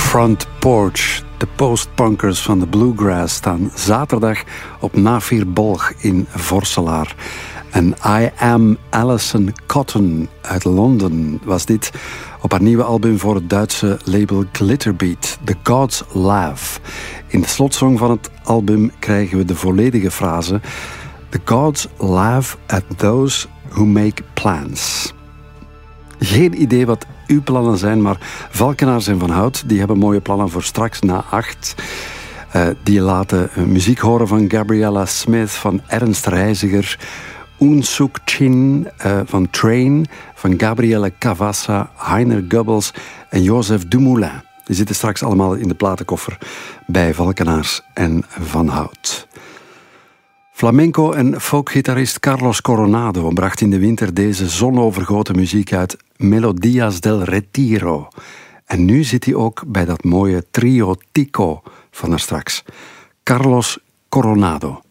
Front Porch. De postpunkers van de Bluegrass staan zaterdag op Navir Bolg in Vorselaar. En I Am Alison Cotton uit Londen was dit op haar nieuwe album voor het Duitse label Glitterbeat, The Gods Laugh. In de slotsong van het album krijgen we de volledige frase: The gods laugh at those who make plans. Geen idee wat uw plannen zijn, maar Valkenaars en Van Hout die hebben mooie plannen voor straks na 8. Die laten muziek horen van Gabriella Smith, van Ernst Reiziger, Oen Suk Chin van Train, van Gabrielle Cavassa, Heiner Goebbels en Joseph Dumoulin. Die zitten straks allemaal in de platenkoffer bij Valkenaars en Van Hout. Flamenco- en folkgitarist Carlos Coronado bracht in de winter deze zonovergoten muziek uit, Melodías del Retiro. En nu zit hij ook bij dat mooie trio Tico van daarstraks. Carlos Coronado.